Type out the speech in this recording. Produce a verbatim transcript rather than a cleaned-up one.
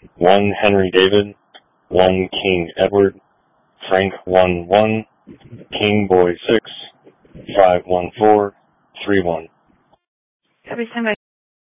one Henry David, one King Edward, Frank one one, King Boy six, five one four, three one. Every time I